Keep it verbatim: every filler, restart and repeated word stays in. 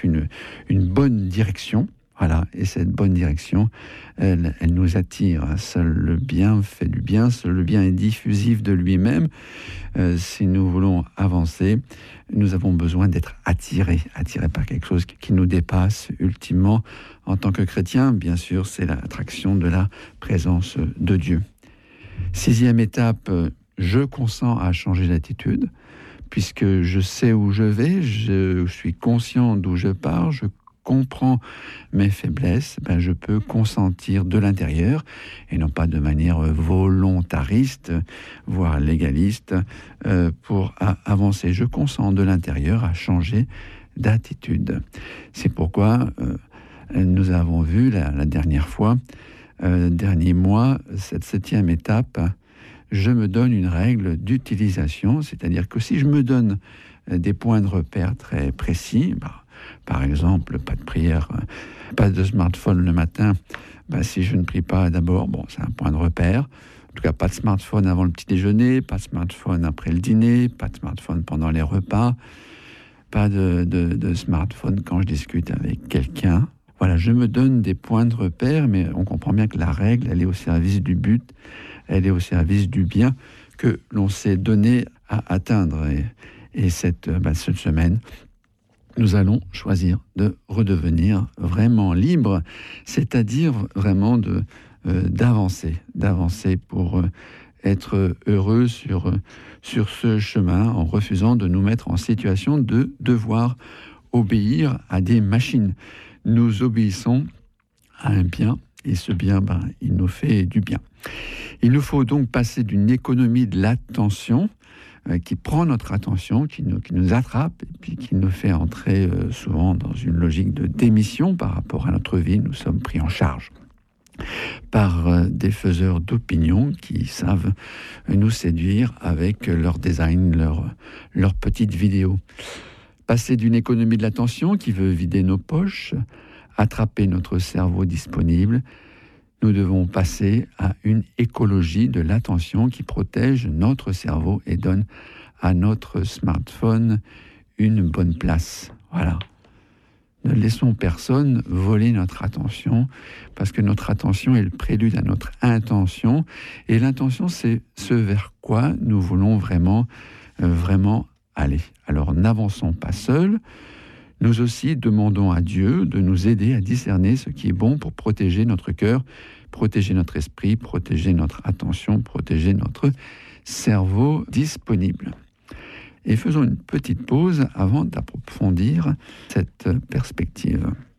une, une bonne direction. Voilà, et cette bonne direction, elle, elle nous attire. Seul le bien fait du bien, seul le bien est diffusif de lui-même. Euh, si nous voulons avancer, nous avons besoin d'être attirés, attirés par quelque chose qui nous dépasse ultimement. En tant que chrétien, bien sûr, c'est l'attraction de la présence de Dieu. Sixième étape, je consens à changer d'attitude, puisque je sais où je vais, je suis conscient d'où je pars, je comprends mes faiblesses, ben je peux consentir de l'intérieur et non pas de manière volontariste, voire légaliste, euh, pour a- avancer. Je consens de l'intérieur à changer d'attitude. C'est pourquoi euh, nous avons vu la, la dernière fois, euh, dernier mois, cette septième étape, je me donne une règle d'utilisation, c'est-à-dire que si je me donne des points de repère très précis, bah, par exemple, pas de prière, pas de smartphone le matin, bah, si je ne prie pas d'abord, bon, c'est un point de repère. En tout cas, pas de smartphone avant le petit déjeuner, pas de smartphone après le dîner, pas de smartphone pendant les repas, pas de, de, de smartphone quand je discute avec quelqu'un. Voilà, je me donne des points de repère, mais on comprend bien que la règle, elle est au service du but, elle est au service du bien que l'on s'est donné à atteindre. Et, et cette, bah, cette semaine, nous allons choisir de redevenir vraiment libres, c'est-à-dire vraiment de, euh, d'avancer, d'avancer pour euh, être heureux sur, sur ce chemin, en refusant de nous mettre en situation de devoir obéir à des machines. Nous obéissons à un bien, et ce bien, ben, il nous fait du bien. Il nous faut donc passer d'une économie de l'attention euh, qui prend notre attention, qui nous, qui nous attrape, et puis qui nous fait entrer euh, souvent dans une logique de démission par rapport à notre vie. Nous sommes pris en charge par euh, des faiseurs d'opinion qui savent nous séduire avec leur design, leur, leur petite vidéo. Passer d'une économie de l'attention qui veut vider nos poches, attraper notre cerveau disponible, nous devons passer à une écologie de l'attention qui protège notre cerveau et donne à notre smartphone une bonne place. Voilà. Ne laissons personne voler notre attention, parce que notre attention est le prélude à notre intention. Et l'intention, c'est ce vers quoi nous voulons vraiment, euh, vraiment aller. Alors n'avançons pas seuls. Nous aussi demandons à Dieu de nous aider à discerner ce qui est bon pour protéger notre cœur, protéger notre esprit, protéger notre attention, protéger notre cerveau disponible. Et faisons une petite pause avant d'approfondir cette perspective.